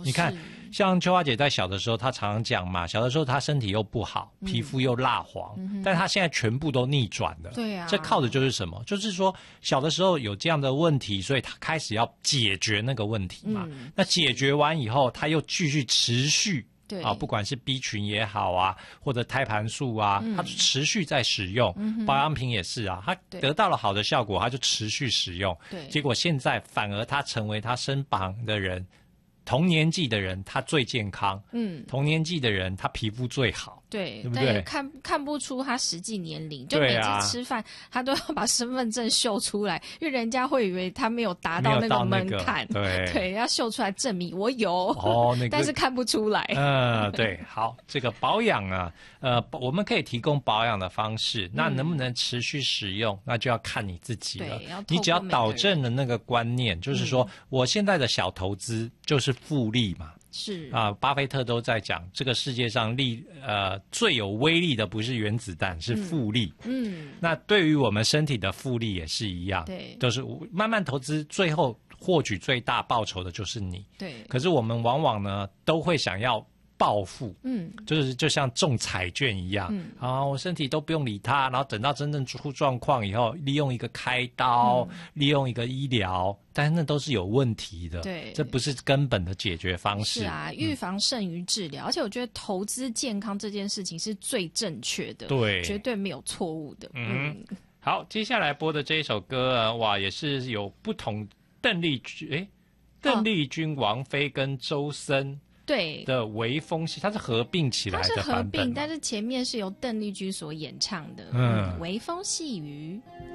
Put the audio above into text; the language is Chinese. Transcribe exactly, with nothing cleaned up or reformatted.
你看，像秋花姐在小的时候，她常常讲嘛，小的时候她身体又不好，皮肤又蜡黄，嗯、但她现在全部都逆转了。 对啊， 这靠的就是什么？就是说小的时候有这样的问题，所以她开始要解决那个问题嘛。嗯、那解决完以后，她又继续持续。 对啊，不管是 B 群也好啊，或者胎盘素啊，嗯、它持续在使用，嗯、保养品也是啊，它得到了好的效果，它就持续使用。 对， 结果现在反而它成为他身旁的人，同年纪的人他最健康，嗯，同年纪的人他皮肤最好。 对， 对不对？ 但也看看不出他实际年龄，就每次吃饭、啊、他都要把身份证秀出来，因为人家会以为他没有达到那个门槛、 那個，对对，要秀出来证明我有， 哦，那個、 但是看不出来。 嗯，对，好，这个保养啊，呃，我们可以提供保养的方式，那能不能持续使用，嗯、那就要看你自己了。你只要导正了那个观念，就是说，嗯、我现在的小投资就是复利嘛。 是啊，巴菲特都在讲，这个世界上力呃最有威力的不是原子弹，是复利。嗯，那对于我们身体的复利也是一样， 对， 都是慢慢投资，最后获取最大报酬的就是你。 对， 可是我们往往呢都会想要暴富， 嗯， 就是就像中彩券一样，嗯，啊，我身体都不用理它，然后等到真正出状况以后，利用一个开刀，嗯、利用一个医疗，但是那都是有问题的， 对， 这不是根本的解决方式。 是啊，预防胜于治疗，嗯、而且我觉得投资健康这件事情是最正确的， 对， 绝对没有错误的。 嗯，嗯好，接下来播的这一首歌啊，哇，也是有不同邓丽君，诶，邓丽君、王菲跟周深。 对的微风系，它是合并起来的版本， 它是合并，但是前面是由邓丽君所演唱的。嗯，微风细雨。